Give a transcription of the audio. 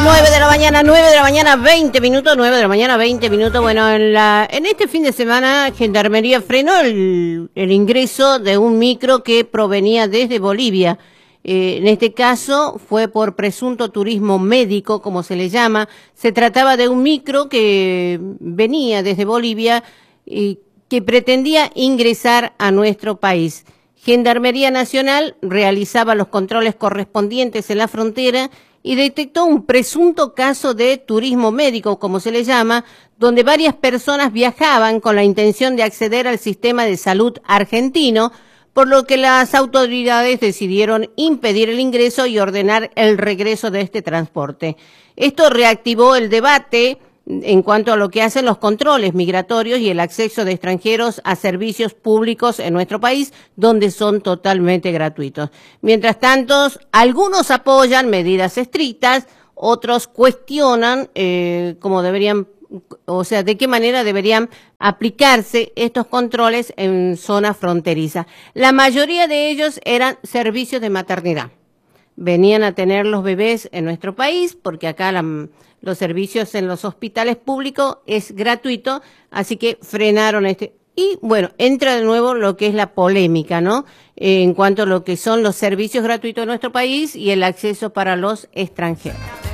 9 de la mañana, 20 minutos, 9 de la mañana, 20 minutos. Bueno, en este fin de semana, Gendarmería frenó el ingreso de un micro que provenía desde Bolivia. En este caso fue por presunto turismo médico, como se le llama. Se trataba de un micro que venía desde Bolivia y que pretendía ingresar a nuestro país. Gendarmería Nacional realizaba los controles correspondientes en la frontera y detectó un presunto caso de turismo médico, como se le llama, donde varias personas viajaban con la intención de acceder al sistema de salud argentino, por lo que las autoridades decidieron impedir el ingreso y ordenar el regreso de este transporte. Esto reactivó el debate en cuanto a lo que hacen los controles migratorios y el acceso de extranjeros a servicios públicos en nuestro país, donde son totalmente gratuitos. Mientras tanto, algunos apoyan medidas estrictas, otros cuestionan cómo deberían, o sea, de qué manera deberían aplicarse estos controles en zona fronteriza. La mayoría de ellos eran servicios de maternidad. Venían a tener los bebés en nuestro país, porque acá los servicios en los hospitales públicos es gratuito, así que frenaron este. Y bueno, entra de nuevo lo que es la polémica, ¿no? En cuanto a lo que son los servicios gratuitos de nuestro país y el acceso para los extranjeros.